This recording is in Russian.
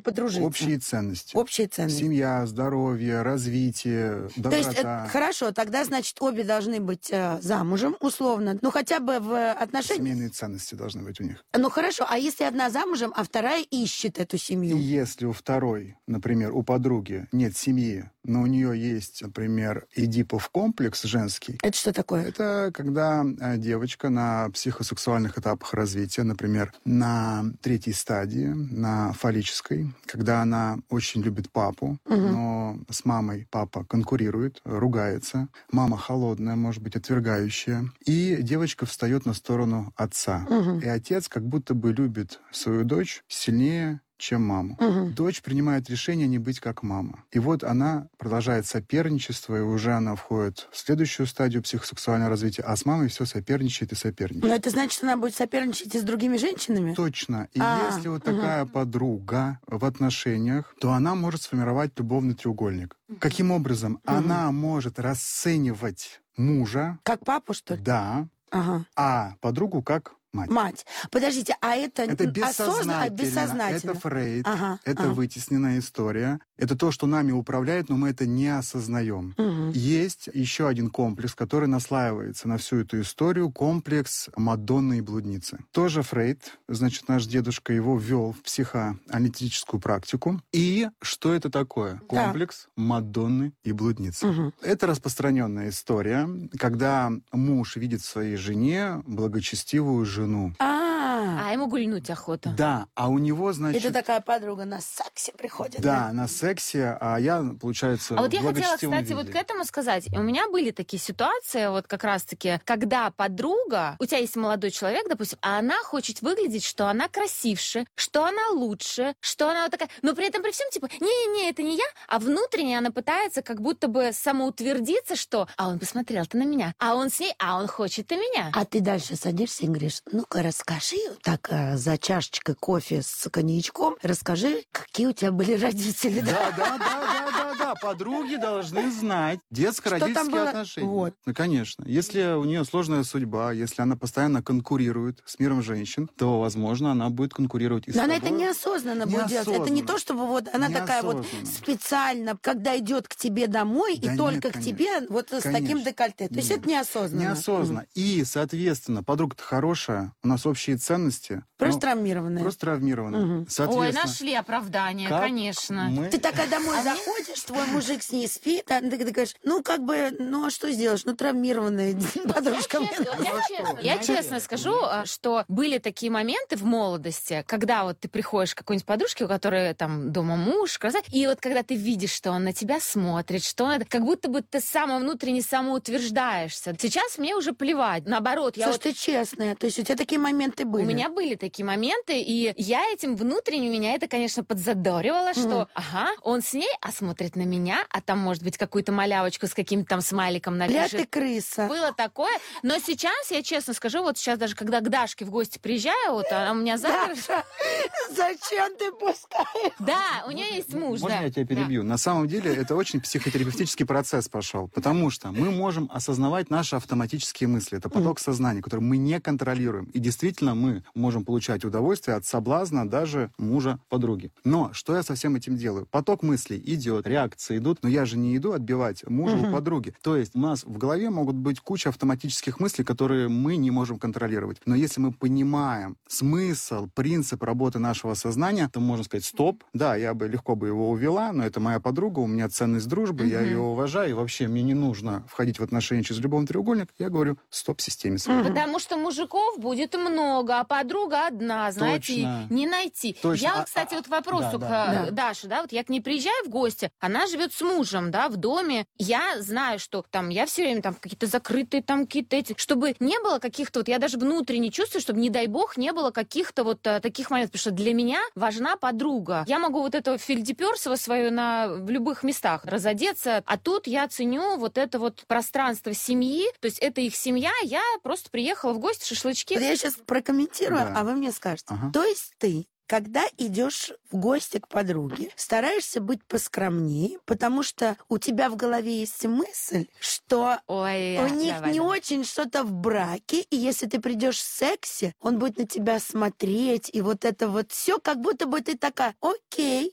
подружиться. Общие ценности. Общие ценности. Семья, здоровье, развитие, доброта. То есть, хорошо, тогда, значит, обе должны быть замужем, условно. Ну, хотя бы в отношениях. Семейные ценности должны быть у них. Ну, хорошо, а если одна замужем, а вторая ищет эту семью? И если у второй, например, у подруги нет семьи, но у нее есть, например, эдипов комплекс женский. Это что такое? Это когда девочка на психосексуальных этапах развития, например, на 3-й стадии, на фаллической, когда она очень любит папу, но с мамой папа конкурирует, ругается, мама холодная, может быть, отвергающая, и девочка встает на сторону отца. И отец как будто бы любит свою дочь сильнее, чем маму. Дочь принимает решение не быть как мама. И вот она продолжает соперничество, и уже она входит в следующую стадию психосексуального развития, а с мамой все соперничает и соперничает. Но это значит, что она будет соперничать и с другими женщинами? Точно. И если вот такая подруга в отношениях, то она может сформировать любовный треугольник. Каким образом? Она может расценивать мужа... Как папу, что ли? Да. А подругу как... Мать. Подождите, а это бессознательно. Бессознательно. Это Фрейд, это вытесненная история. Это то, что нами управляет, но мы это не осознаем. Есть еще один комплекс, который наслаивается на всю эту историю, комплекс Мадонны и блудницы. Тоже Фрейд, значит, наш дедушка его ввел в психоаналитическую практику. И что это такое? Комплекс Мадонны и блудницы. Это распространенная история, когда муж видит в своей жене благочестивую жену. А ему гульнуть охота. Да, а у него, значит... Это такая подруга на сексе приходит. Да, на сексе, а я, получается, А вот я хотела, благочестивом кстати, вот виде. к этому сказать. У меня были такие ситуации, вот как раз-таки, когда подруга, у тебя есть молодой человек, допустим, а она хочет выглядеть, что она красивше, что она лучше, что она вот такая... Но при этом при всем, типа, не, это не я, а внутренне она пытается как будто бы самоутвердиться, что... А он посмотрел-то на меня, а он с ней, а он хочет и меня. А ты дальше садишься и говоришь, ну-ка расскажи, так, за чашечкой кофе с коньячком, расскажи, какие у тебя были родители. Да, подруги должны знать детско-родительские отношения. Вот. Ну, конечно. Если у нее сложная судьба, если она постоянно конкурирует с миром женщин, то, возможно, она будет конкурировать и с Но она тобой. это неосознанно будет делать. Это не то, чтобы вот она такая вот специально, когда идет к тебе домой, Да и нет, только к конечно. тебе вот с таким декольте. То есть это неосознанно. Неосознанно. И, соответственно, подруга-то хорошая, у нас общие ценности. Просто травмированная. Просто травмированная. Ой, нашли оправдание, конечно. Ты такая домой заходишь, твой мужик с ней спит, а ты говоришь, ну, как бы, ну, а что сделаешь? Ну, травмированная подружка. Я честно скажу, что были такие моменты в молодости, когда вот ты приходишь к какой-нибудь подружке, у которой там дома муж, и вот когда ты видишь, что он на тебя смотрит, что он, как будто бы ты внутренне самоутверждаешься. Сейчас мне уже плевать. Наоборот, Слушай, ты честная, то есть у тебя такие моменты были? У меня были такие моменты, и я этим внутренне, меня это, конечно, подзадоривало, что, он с ней, а смотрит на меня, а там, может быть, какую-то малявочку с каким-то там смайликом напишет. Бля, ты крыса. Было такое. Но сейчас, я честно скажу, вот сейчас даже, когда к Дашке в гости приезжаю, вот она у меня Даша, зачем ты пускаешь? Да, у нее есть муж, Можно я тебя перебью? На самом деле это очень психотерапевтический процесс пошел, потому что мы можем осознавать наши автоматические мысли. Это поток сознания, который мы не контролируем. И действительно мы можем получать удовольствие от соблазна даже мужа подруги. Но что я со всем этим делаю? Поток мыслей идет, реакции идут, но я же не иду отбивать мужа у подруги. То есть у нас в голове могут быть куча автоматических мыслей, которые мы не можем контролировать. Но если мы понимаем смысл, принцип работы нашего сознания, то можно сказать, стоп, да, я бы легко бы его увела, но это моя подруга, у меня ценность дружбы, я ее уважаю, и вообще мне не нужно входить в отношения через любовный треугольник. Я говорю, стоп системе своей. Потому что мужиков будет много, а подруга одна, знаете, Точно. не найти. Точно. Я вот, кстати, вот вопросу к Даше, да, вот я к ней приезжаю в гости, она живет с мужем, да, в доме. Я знаю, что там я все время там какие-то закрытые там какие-то эти, чтобы не было каких-то вот, я даже внутренне чувствую, чтобы, не дай бог, не было каких-то вот таких моментов, потому что для меня важна подруга. Я могу вот это фельдеперсово свое в любых местах разодеться, а тут я ценю вот это вот пространство семьи, то есть это их семья, я просто приехала в гости, шашлычки. Вот я сейчас прокомментирую, Да. а вы мне скажете. То есть ты, когда идешь в гости к подруге, стараешься быть поскромнее, потому что у тебя в голове есть мысль, что у них не очень что-то в браке, и если ты придешь в сексе, он будет на тебя смотреть, и вот это вот все, как будто бы ты такая, окей,